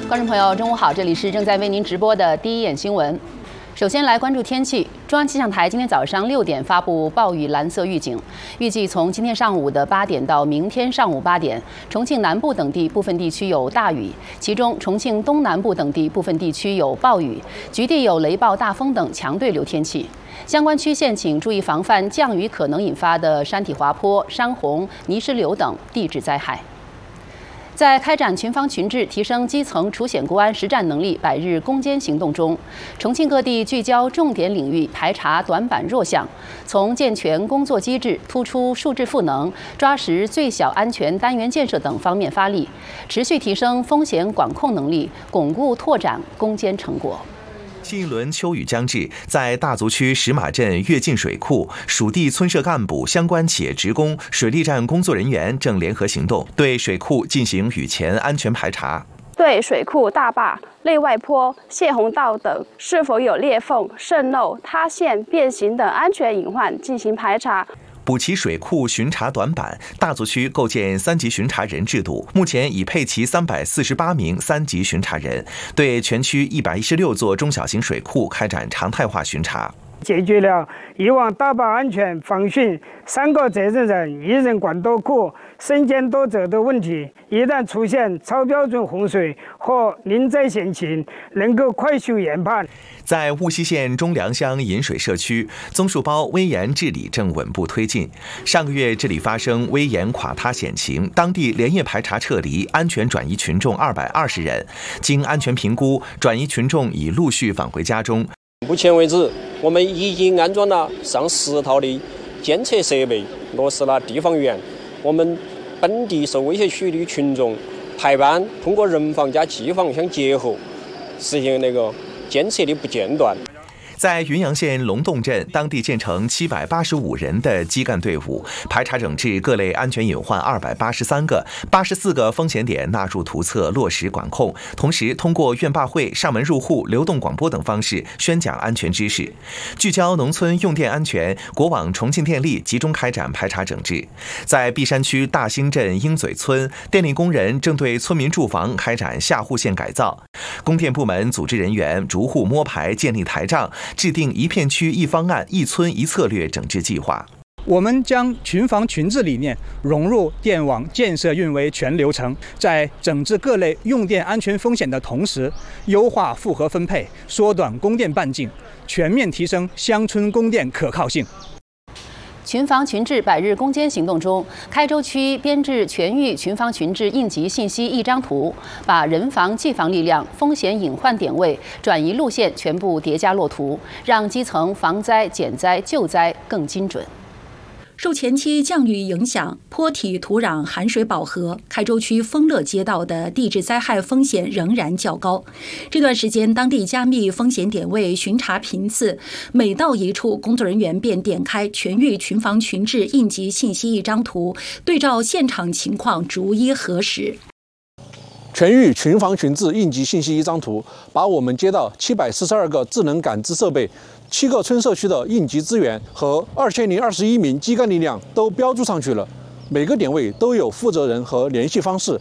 观众朋友，中午好，这里是正在为您直播的第一眼新闻。首先来关注天气，中央气象台今天早上6点发布暴雨蓝色预警，预计从今天上午的8点到明天上午8点，重庆南部等地部分地区有大雨，其中重庆东南部等地部分地区有暴雨，局地有雷暴、大风等强对流天气。相关区县请注意防范降雨可能引发的山体滑坡、山洪、泥石流等地质灾害。在开展群防群治、提升基层除险国安实战能力100日攻坚行动中，重庆各地聚焦重点领域排查短板弱项，从健全工作机制、突出数质赋能、抓实最小安全单元建设等方面发力，持续提升风险管控能力，巩固拓展攻坚成果。 新一轮秋雨将至，在大足区石马镇跃进水库，属地村社干部、相关企业职工、水利站工作人员正联合行动，对水库进行雨前安全排查。 对水库大坝、内外坡、泄洪道等是否有裂缝、渗漏、塌陷、变形等安全隐患进行排查。 补齐水库巡查短板，大足区构建3级巡查人制度，目前已配齐348名3级巡查人，对全区116座中小型水库开展常态化巡查， 解决了以往大坝安全防汛3个责任人1人管多库、身兼多责的问题。一旦出现超标准洪水或临灾险情，能够快速研判。 在雾溪县中良乡引水社区，棕树苞危岩治理正稳步推进。上个月，这里发生危岩垮塌险情，当地连夜排查撤离，安全转移群众220人。经安全评估，转移群众已陆续返回家中。 目前为止，我们已经安装了上10套的监测设备，落实了地方员。我们本地受威胁区的群众排班，通过人防加机防相结合，实行监测的不间断。 在云阳县龙洞镇，当地建成785人的基干队伍，排查整治各类安全隐患283个，84个风险点纳入图册，落实管控。同时，通过院坝会、上门入户、流动广播等方式宣讲安全知识。聚焦农村用电安全，国网重庆电力集中开展排查整治。在璧山区大兴镇鹰嘴村，电力工人正对村民住房开展下户线改造。供电部门组织人员逐户摸排，建立台账，制定一片区一方案、一村一策略整治计划。 我们将群防群治理念融入电网建设运维全流程，在整治各类用电安全风险的同时，优化负荷分配，缩短供电半径，全面提升乡村供电可靠性。 群防群治100日攻坚行动中，开州区编制全域群防群治应急信息一张图，把人防、技防力量、风险隐患点位、转移路线全部叠加落图，让基层防灾、减灾、救灾更精准。 受前期降雨影响，坡体土壤含水饱和，开州区丰乐街道的地质灾害风险仍然较高。这段时间，当地加密风险点位巡查频次，每到一处，工作人员便点开全域群防群治应急信息一张图，对照现场情况逐一核实。 全域群防群治应急信息一张图，把我们街道742个智能感知设备、7个村社区的应急资源和2021名基干力量都标注上去了。每个点位都有负责人和联系方式，